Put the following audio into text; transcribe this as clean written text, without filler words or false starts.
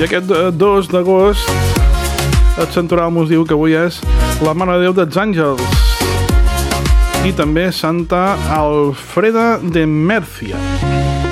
I aquest 2 d'agost el santoral mos diu que avui és la Mare de Déu dels Àngels i també Santa Alfreda de Mèrcia.